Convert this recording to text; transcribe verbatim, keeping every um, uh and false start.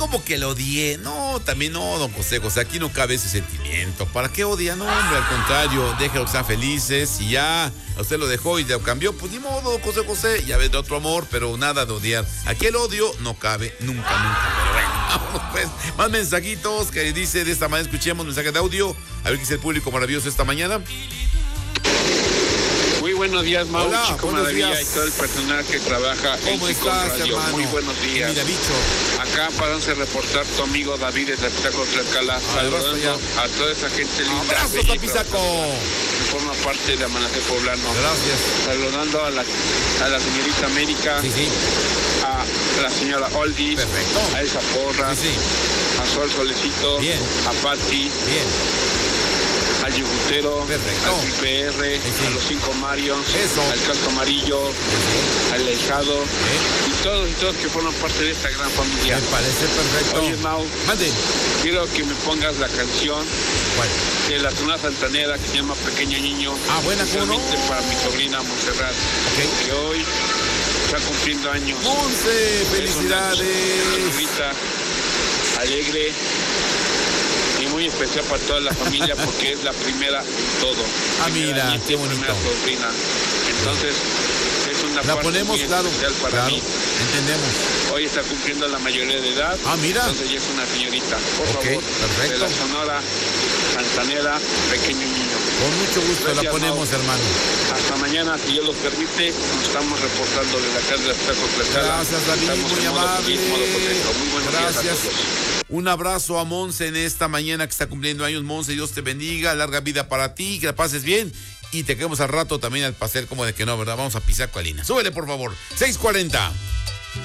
¿Cómo que lo odié? No, también no, don José José, aquí no cabe ese sentimiento. ¿Para qué odia? No, hombre, al contrario, déjenlo que sean felices. Y ya a usted lo dejó y lo cambió, pues ni modo, don José José, ya vendrá otro amor, pero nada de odiar. Aquí el odio no cabe nunca, nunca, pero bueno, vámonos pues. Más mensajitos que dice de esta manera, escuchemos mensaje de audio, a ver qué dice el público maravilloso esta mañana. Muy buenos días, Mau, Hola, Chico buenos Maravilla días. y todo el personal que trabaja en ¿Cómo Chico estás, Radio. hermano? Muy buenos días. Mira, bicho. Acá parándose a reportar tu amigo David de Tapizaco, Tlaxcala, saludando ya. a toda esa gente linda. ¡Abrazos, bella y Tapizaco! que forma parte de Amanecer Poblano. Gracias. Saludando a la, a la señorita América, Sí, sí, a la señora Oldis, perfecto. a Elsa Porra, Sí, sí, a Sol Solecito, Bien. a Patti, bien. al Yugutero, Perfecto. al I P R, Sí, sí. a los cinco Marions, Eso. al Casco Amarillo, Sí, al Lejado, ¿eh? y todos y todos que forman parte de esta gran familia. Me parece perfecto. Oye, Mau, Mande. quiero que me pongas la canción Bueno. de la Sonora Santanera que se llama Pequeño Niño. Ah, buena, ¿cómo no? especialmente para mi sobrina Montserrat, Ok. que hoy está cumpliendo años. Monse, Es una felicidades. chiquita, alegre y muy especial para toda la familia porque es la primera en todo. Ah, Primera mira, nieta y qué bonito. primera sobrina. Entonces, es una La parte ponemos, muy claro, especial para claro, mí. entendemos. Hoy está cumpliendo la mayoría de edad. Ah, mira. Entonces ya es una señorita. Por Ok, favor, perfecto. de la Sonora Santanera, Pequeño Niño. Con mucho gusto Gracias, la ponemos, Mau. hermano. Hasta mañana, si Dios lo permite, nos estamos reportando desde acá de las Tacos Tlaxcala. Gracias, David, Estamos muy en modo amable. feliz, modo contento. Muy buenos Gracias. días a todos. Un abrazo a Monse en esta mañana que está cumpliendo años. Monse, Dios te bendiga, larga vida para ti, que la pases bien. Y te quedamos al rato también al pastel, como de que no, ¿verdad? Vamos a pisar colina. Súbele, por favor. seis cuarenta.